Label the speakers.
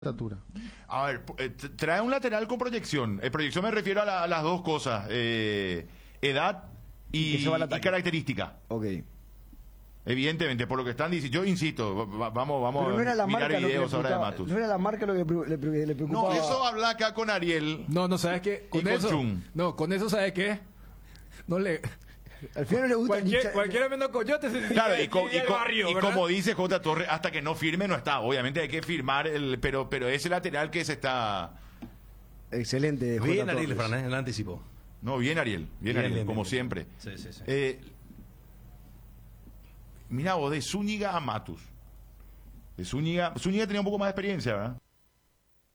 Speaker 1: estatura.
Speaker 2: A ver, trae un lateral con proyección. Proyección me refiero a las dos cosas. Edad
Speaker 1: Que se va al
Speaker 2: y
Speaker 1: ataque.
Speaker 2: característica.
Speaker 1: Ok.
Speaker 2: Evidentemente, por lo que están diciendo. Yo insisto, vamos
Speaker 1: Pero no era la
Speaker 2: a mirar
Speaker 1: marca lo que le
Speaker 2: videos ahora de
Speaker 1: preocupaba.
Speaker 2: Matus.
Speaker 1: No era la marca lo que le preocupaba.
Speaker 2: No, eso habla acá con Ariel.
Speaker 3: No, ¿sabes qué?
Speaker 2: Y con Chum.
Speaker 3: No, con eso, ¿sabes qué? No le...
Speaker 1: Al final no le gusta
Speaker 3: Cualquiera menos coyote se
Speaker 2: Claro, y
Speaker 3: barrio, ¿verdad?
Speaker 2: como dice J. Torres, hasta que no firme no está. Obviamente hay que firmar, pero ese lateral que se está...
Speaker 1: Excelente. J.
Speaker 4: Bien, Ariel,
Speaker 1: Torres.
Speaker 4: Fran, el anticipo.
Speaker 2: No, bien Ariel, bien Ariel,
Speaker 4: bien,
Speaker 2: como
Speaker 4: bien.
Speaker 2: siempre.
Speaker 4: Sí, sí, sí.
Speaker 2: Mira vos, de Zúñiga a Matus. De Zúñiga tenía un poco más de experiencia, ¿verdad?